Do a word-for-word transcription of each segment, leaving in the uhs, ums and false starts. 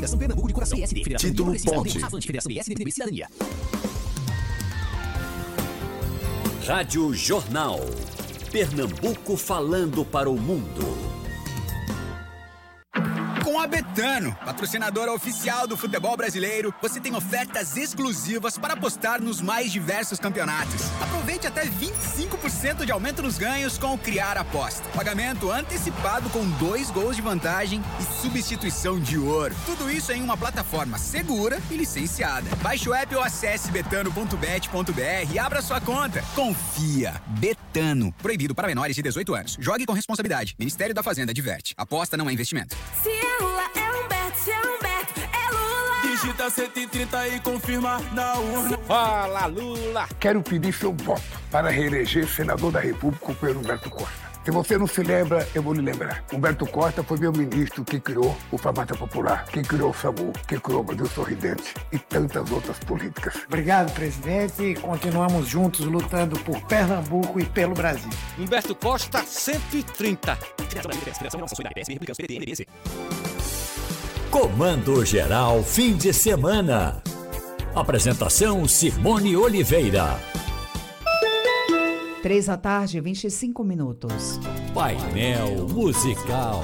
Federação Pernambuco de Coração. Título Ponte. Avante, Federação I S D P B Cidadania. Rádio Jornal. Pernambuco falando para o mundo. Com a Betano, patrocinadora oficial do futebol brasileiro, você tem ofertas exclusivas para apostar nos mais diversos campeonatos. Aproveite até vinte e cinco por cento de aumento nos ganhos com o Criar Aposta. Pagamento antecipado com dois gols de vantagem e substituição de ouro. Tudo isso em uma plataforma segura e licenciada. Baixe o app ou acesse betano ponto bet ponto br e abra sua conta. Confia. Betano. Proibido para menores de dezoito anos. Jogue com responsabilidade. Ministério da Fazenda adverte. Aposta não é investimento. Se é Lula, é Humberto. Se é Humberto, é Lula. Digita cento e trinta e confirma na urna. Fala, Lula! Quero pedir seu voto para reeleger senador da República pelo Humberto Costa. Se você não se lembra, eu vou lhe lembrar. Humberto Costa foi meu ministro que criou o Farmácia Popular, que criou o SAMU, que criou o Brasil Sorridente e tantas outras políticas. Obrigado, presidente. Continuamos juntos lutando por Pernambuco e pelo Brasil. Humberto Costa, cento e trinta. Comando Geral Fim de Semana. Apresentação Simone Oliveira. Três da tarde, vinte e cinco minutos. Painel Musical.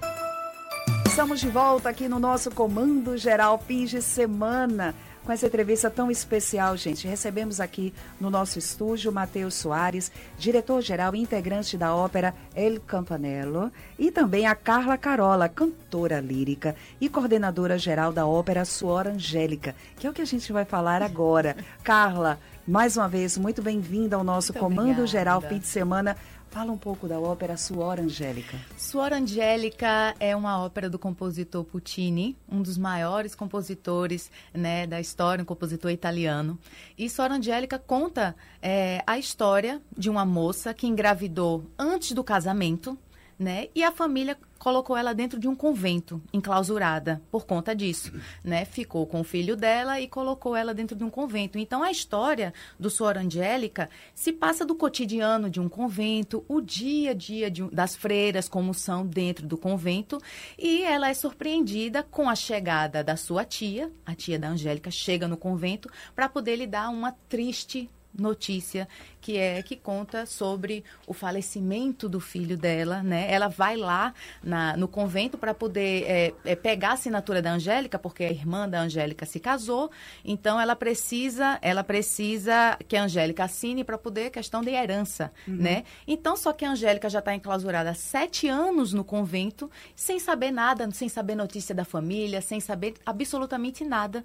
Estamos de volta aqui no nosso Comando Geral Fim de Semana, com essa entrevista tão especial, gente. Recebemos aqui no nosso estúdio Matheus Soares, diretor-geral e integrante da ópera El Campanello, e também a Carla Carola, cantora lírica e coordenadora geral da ópera Suor Angélica, que é o que a gente vai falar agora. Carla, mais uma vez, muito bem-vinda ao nosso muito Comando obrigada. Geral Fim de Semana. Fala um pouco da ópera Suor Angélica. Suor Angélica é uma ópera do compositor Puccini, um dos maiores compositores, né, da história, um compositor italiano. E Suor Angélica conta é, a história de uma moça que engravidou antes do casamento, né, e a família colocou ela dentro de um convento, enclausurada, por conta disso, né? Ficou com o filho dela e colocou ela dentro de um convento. Então, a história do Suor Angélica se passa do cotidiano de um convento, o dia a dia de, das freiras, como são dentro do convento, e ela é surpreendida com a chegada da sua tia, a tia da Angélica, chega no convento para poder lhe dar uma triste notícia, que é que conta sobre o falecimento do filho dela, né? Ela vai lá na, no convento para poder é, é, pegar a assinatura da Angélica, porque a irmã da Angélica se casou, então ela precisa, ela precisa que a Angélica assine para poder questão de herança, uhum. né? Então, só que a Angélica já está enclausurada há sete anos no convento, sem saber nada, sem saber notícia da família, sem saber absolutamente nada.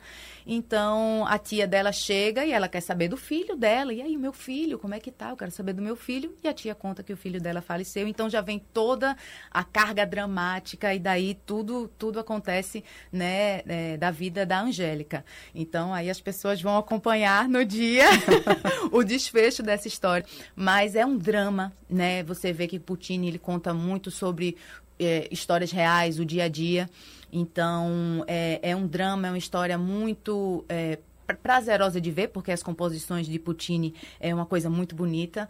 Então, a tia dela chega e ela quer saber do filho dela. E aí, meu filho, como é que tá? Eu quero saber do meu filho. E a tia conta que o filho dela faleceu. Então, já vem toda a carga dramática e daí tudo, tudo acontece, né, é, da vida da Angélica. Então, aí as pessoas vão acompanhar no dia o desfecho dessa história. Mas é um drama, né? Você vê que Puccini, ele conta muito sobre é, histórias reais, o dia a dia. Então, é, é um drama, é uma história muito é, prazerosa de ver, porque as composições de Puccini é uma coisa muito bonita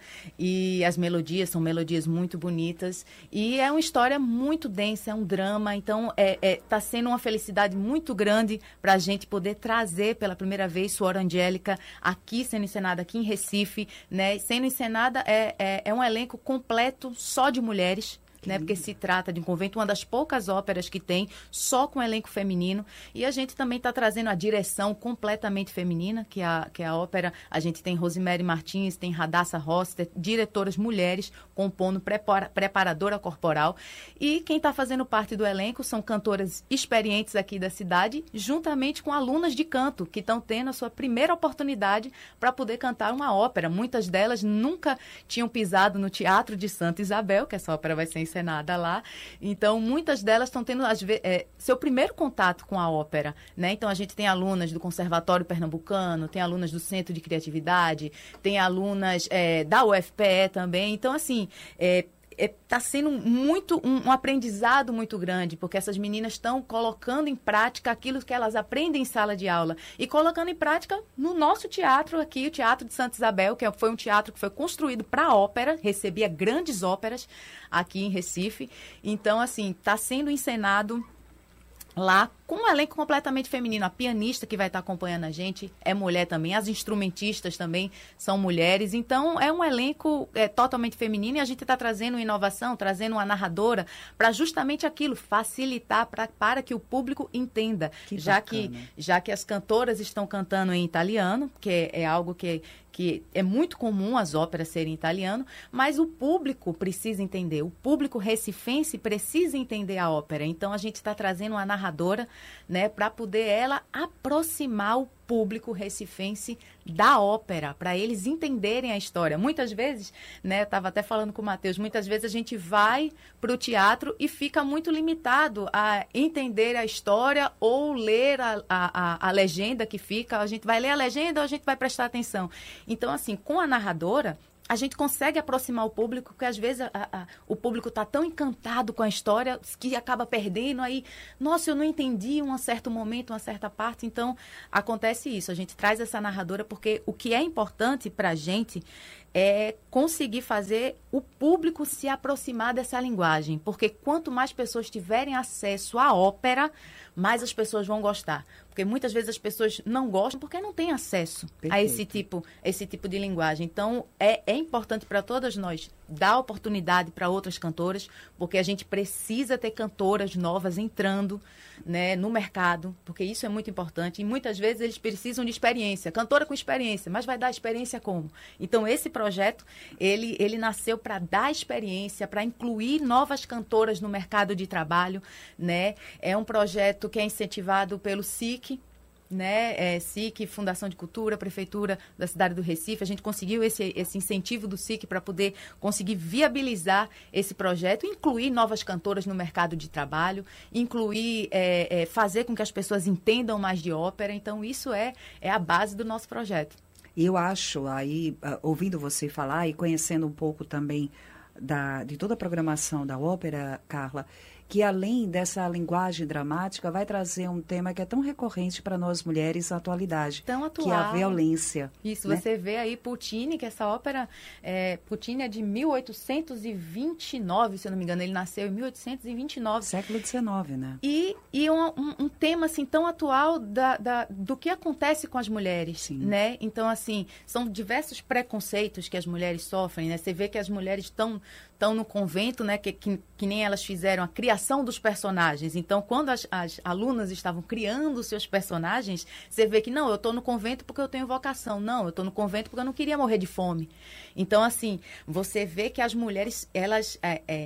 e as melodias são melodias muito bonitas e é uma história muito densa, é um drama. Então, é, é, tá sendo uma felicidade muito grande para a gente poder trazer pela primeira vez Suor Angélica aqui, sendo encenada aqui em Recife, né? Sendo encenada, é, é, é um elenco completo só de mulheres, né, porque se trata de um convento, uma das poucas óperas que tem, só com elenco feminino. E a gente também está trazendo a direção completamente feminina, que é a, que é a ópera. A gente tem Rosemary Martins, tem Radassa Roster, diretoras mulheres, compondo prepara, preparadora corporal. E quem está fazendo parte do elenco são cantoras experientes aqui da cidade, juntamente com alunas de canto, que estão tendo a sua primeira oportunidade para poder cantar uma ópera. Muitas delas nunca tinham pisado no Teatro de Santa Isabel, que essa ópera vai ser encenada lá. Então, muitas delas estão tendo às vezes, é, seu primeiro contato com a ópera, né? Então, a gente tem alunas do Conservatório Pernambucano, tem alunas do Centro de Criatividade, tem alunas é, da U F P E também. Então, assim, é, está sendo muito um, um aprendizado muito grande, porque essas meninas estão colocando em prática aquilo que elas aprendem em sala de aula e colocando em prática no nosso teatro aqui, o Teatro de Santa Isabel, que foi um teatro que foi construído para a ópera, recebia grandes óperas aqui em Recife. Então, assim, está sendo encenado lá com um elenco completamente feminino. A pianista que vai estar acompanhando a gente é mulher também, as instrumentistas também são mulheres. Então, é um elenco é, totalmente feminino e a gente está trazendo inovação, trazendo uma narradora para justamente aquilo, facilitar pra, para que o público entenda. Que já bacana. que, já que as cantoras estão cantando em italiano, que é, é algo que... que é muito comum as óperas serem em italiano, mas o público precisa entender, o público recifense precisa entender a ópera. Então, a gente está trazendo uma narradora, né, para poder ela aproximar o público recifense da ópera, para eles entenderem a história. Muitas vezes, né, eu estava até falando com o Matheus, muitas vezes a gente vai para o teatro e fica muito limitado a entender a história ou ler a, a, a, a legenda que fica. A gente vai ler a legenda ou a gente vai prestar atenção. Então, assim, com a narradora, a gente consegue aproximar o público, porque às vezes a, a, o público está tão encantado com a história que acaba perdendo aí. Nossa, eu não entendi um certo momento, uma certa parte. Então, acontece isso. A gente traz essa narradora porque o que é importante para a gente é conseguir fazer o público se aproximar dessa linguagem. Porque quanto mais pessoas tiverem acesso à ópera, mais as pessoas vão gostar. Porque muitas vezes as pessoas não gostam porque não têm acesso Perfeito. a esse tipo, esse tipo de linguagem. Então, é, é importante para todas nós dar oportunidade para outras cantoras, porque a gente precisa ter cantoras novas entrando, né, no mercado, porque isso é muito importante. E muitas vezes eles precisam de experiência, cantora com experiência, mas vai dar experiência como? Então, esse projeto, ele, ele nasceu para dar experiência, para incluir novas cantoras no mercado de trabalho, né? É um projeto que é incentivado pelo S I C, né, é, S I C, Fundação de Cultura, Prefeitura da cidade do Recife. A gente conseguiu esse, esse incentivo do S I C para poder conseguir viabilizar esse projeto, incluir novas cantoras no mercado de trabalho, incluir, é, é, fazer com que as pessoas entendam mais de ópera. Então, isso é, é a base do nosso projeto. E eu acho, aí, ouvindo você falar e conhecendo um pouco também da, de toda a programação da ópera, Carla, que além dessa linguagem dramática, vai trazer um tema que é tão recorrente para nós mulheres na atualidade, tão atual. Que é a violência. Isso, né? Você vê aí Puccini, que essa ópera, é, Puccini é de mil oitocentos e vinte e nove, se eu não me engano, ele nasceu em mil oitocentos e vinte e nove. Século dezenove, né? E, e um, um, um tema, assim, tão atual da, da, do que acontece com as mulheres, Sim. né? Então, assim, são diversos preconceitos que as mulheres sofrem, né? Você vê que as mulheres estão estão no convento, né, que, que, que nem elas fizeram a criação dos personagens. Então, quando as, as alunas estavam criando seus personagens, você vê que, não, eu estou no convento porque eu tenho vocação. Não, eu estou no convento porque eu não queria morrer de fome. Então, assim, você vê que as mulheres, elas... É, é,